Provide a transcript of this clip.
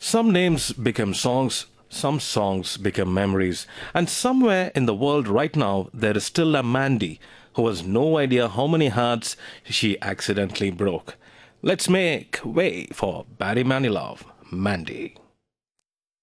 Some names become songs, some songs become memories, and somewhere in the world right now there is still a Mandy who has no idea how many hearts she accidentally broke. Let's make way for Barry Manilow, Mandy.